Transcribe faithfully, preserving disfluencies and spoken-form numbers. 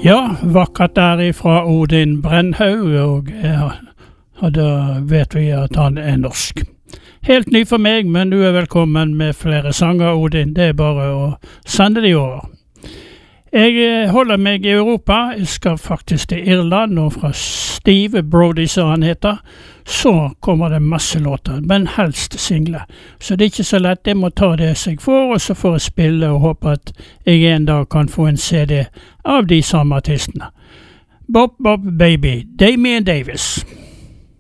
Ja, vakkert der ifra Odin Brennhaug, og ja, da vet vi at han er norsk. Helt ny for meg, men du er velkommen med flere sanger, Odin. Det er bare å sende de over. Jeg holder meg i Europa. Jeg skal faktisk til Irland, og fra Steve Brody, som han heter, så kommer det masse låter, men helst single. Så det er ikke så lett. Jeg må ta det jeg får, og så får jeg spille og håpe at jeg en dag kan få en C D av de samme artistene. Bop Bop Baby, Damian Davis.